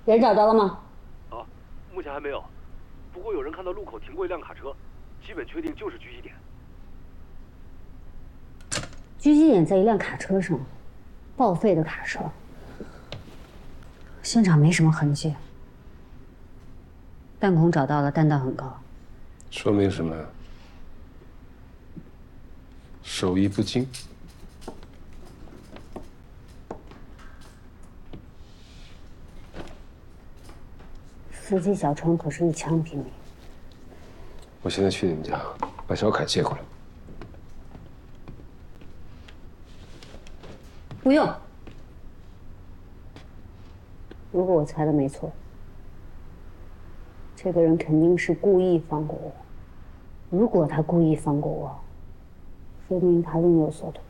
人找到了吗？ 啊，目前还没有。不过有人看到路口停过一辆卡车，基本确定就是狙击点。 狙击点在一辆卡车上，报废的卡车。现场没什么痕迹，弹孔找到了，弹道很高。 说明什么？手艺不精。 司机小陈可是一枪毙命。 我现在去你们家，把小凯接过来。 不用。如果我猜的没错，这个人肯定是故意放过我。如果他故意放过我，说明他另有所图。